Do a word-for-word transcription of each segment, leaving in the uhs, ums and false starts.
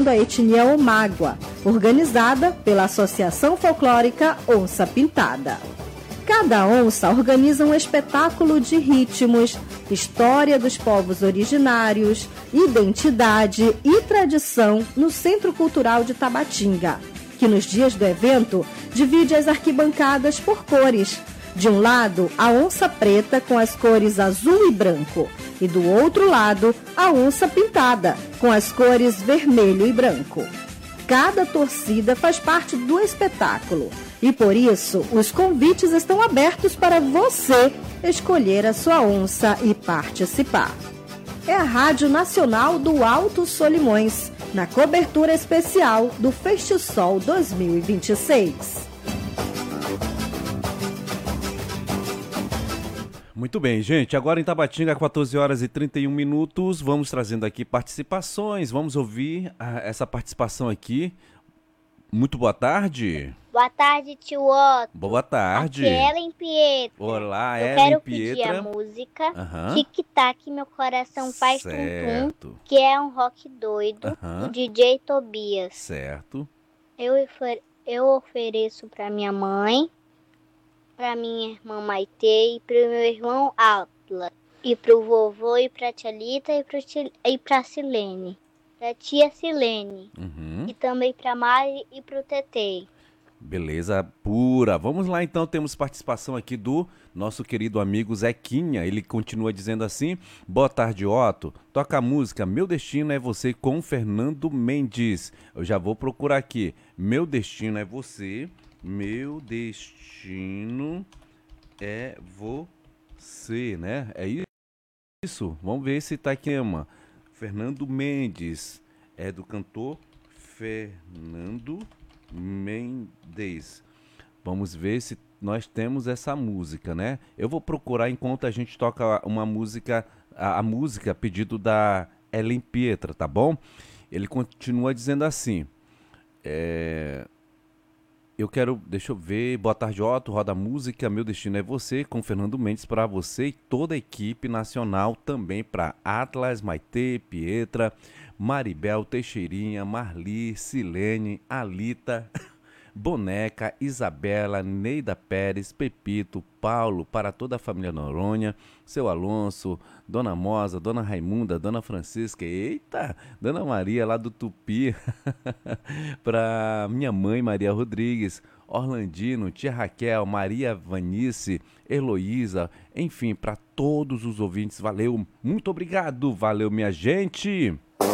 representando a etnia Omágua, organizada pela Associação Folclórica Onça Pintada. Cada onça organiza um espetáculo de ritmos, história dos povos originários, identidade e tradição no Centro Cultural de Tabatinga, que nos dias do evento divide as arquibancadas por cores. De um lado, a onça preta com as cores azul e branco, e do outro lado, a onça pintada com as cores vermelho e branco. Cada torcida faz parte do espetáculo e, por isso, os convites estão abertos para você escolher a sua onça e participar. É a Rádio Nacional do Alto Solimões, na cobertura especial do Festisol dois mil e vinte e seis. Muito bem, gente. Agora em Tabatinga, quatorze horas e trinta e um minutos. Vamos trazendo aqui participações. Vamos ouvir a, essa participação aqui. Muito boa tarde. Boa tarde, tio Otto. Boa tarde. Aqui é Ellen Pietra. Olá, Eu Ellen quero Pietra. pedir a música Uhum. Tic-Tac, Meu Coração Faz Certo. Tum-Tum, que é um rock doido, Uhum. do D J Tobias. Certo. Eu, ofer- eu ofereço pra minha mãe, pra minha irmã Maitê e pro meu irmão Atlas. E pro vovô e pra tia Lita e, pro ti- e pra Silene. Pra tia Silene. Uhum. E também pra Mari e pro Tetê. Beleza pura. Vamos lá então, temos participação aqui do nosso querido amigo Zequinha. Ele continua dizendo assim: boa tarde, Otto. Toca a música Meu Destino é Você com Fernando Mendes. Eu já vou procurar aqui. Meu Destino é Você. Meu Destino é Você, né? É isso? Vamos ver se tá aqui, ama. Fernando Mendes. É do cantor Fernando Mendes. Vamos ver se nós temos essa música, né? Eu vou procurar enquanto a gente toca uma música, a, a música pedido da Ellen Pietra, tá bom? Ele continua dizendo assim, é... eu quero, deixa eu ver, boa tarde, Otto, roda a música Meu Destino é Você, com Fernando Mendes para você e toda a equipe nacional, também para Atlas, Maitê, Pietra, Maribel, Teixeirinha, Marli, Silene, Alita, Boneca, Isabela, Neida Pérez, Pepito, Paulo, para toda a família Noronha, seu Alonso, Dona Mosa, Dona Raimunda, Dona Francisca, eita, Dona Maria lá do Tupi, para minha mãe Maria Rodrigues, Orlandino, tia Raquel, Maria Vanice, Heloísa, enfim, para todos os ouvintes, valeu, muito obrigado, valeu minha gente!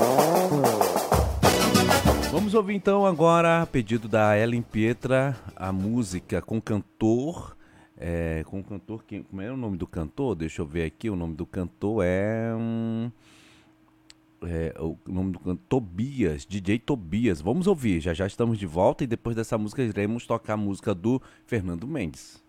Vamos ouvir então agora, pedido da Ellen Pietra, a música com cantor, é, com cantor, quem, como é o nome do cantor? Deixa eu ver aqui, o nome do cantor é, um, é o nome do cantor, Tobias, D J Tobias. Vamos ouvir, já já estamos de volta e depois dessa música iremos tocar a música do Fernando Mendes.